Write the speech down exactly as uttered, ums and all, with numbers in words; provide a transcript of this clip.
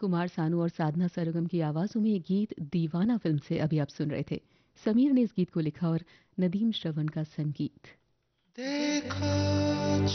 कुमार सानू और साधना सरगम की आवाज़ों में ये गीत दीवाना फिल्म से अभी आप सुन रहे थे। समीर ने इस गीत को लिखा और नदीम श्रवण का संगीत। देखो